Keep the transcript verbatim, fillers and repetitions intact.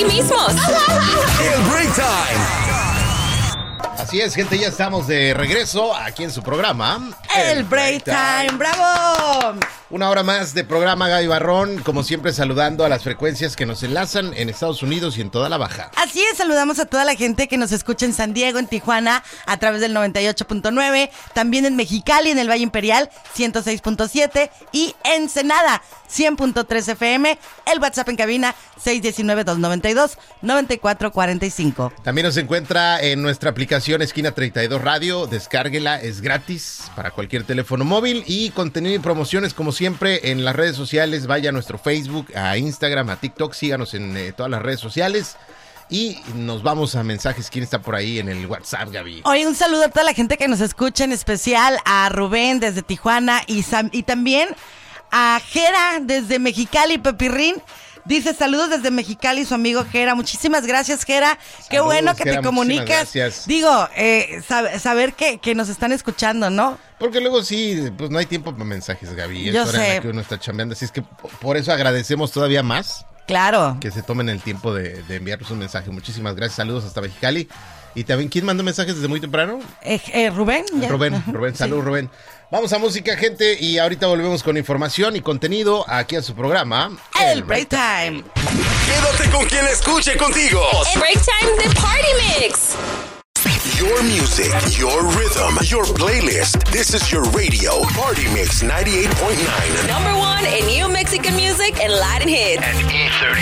aquí mismos. El Break Time. Así es, gente, ya estamos de regreso aquí en su programa El, El Break Time. Time, ¡bravo! Una hora más de programa, Gaby Barrón, como siempre saludando a las frecuencias que nos enlazan en Estados Unidos y en toda la baja. Así es, saludamos a toda la gente que nos escucha en San Diego, en Tijuana, a través del noventa y ocho punto nueve, también en Mexicali, en el Valle Imperial, ciento seis punto siete y Ensenada, cien punto tres F M, el WhatsApp en cabina, seis uno nueve, dos nueve dos, nueve cuatro cuatro cinco. También nos encuentra en nuestra aplicación Esquina treinta y dos Radio, descárguela, es gratis para cualquier teléfono móvil y contenido y promociones como siempre en las redes sociales. Vaya a nuestro Facebook, a Instagram, a TikTok, síganos en eh, todas las redes sociales. Y nos vamos a mensajes. ¿Quién está por ahí en el WhatsApp, Gaby? Oye, un saludo a toda la gente que nos escucha, en especial a Rubén desde Tijuana y, Sam, y también a Jera desde Mexicali, Pepirrín. Dice, saludos desde Mexicali, su amigo Jera. Muchísimas gracias, Jera. Qué Saludos, bueno que Jera, te comunicas. gracias. Digo, eh, sab- saber que, que nos están escuchando, ¿no? Porque luego sí, pues no hay tiempo para mensajes, Gaby. Yo Es hora en sé. la que uno está chambeando. Así es que por eso agradecemos todavía más Claro. que se tomen el tiempo de, de enviarnos un mensaje. Muchísimas gracias. Saludos hasta Mexicali. Y también, ¿quién mandó mensajes desde muy temprano? Eh, eh, Rubén. ¿ya? Rubén, Rubén, saludos, sí. Rubén. Vamos a música, gente, y ahorita volvemos con información y contenido aquí a su programa El Break Time. Quédate con quien escuche contigo. El Break Time de Party Mix. Your music, your rhythm, your playlist. This is your radio, Party Mix ninety-eight point nine. Number one in new Mexican music and Latin hits. And E thirty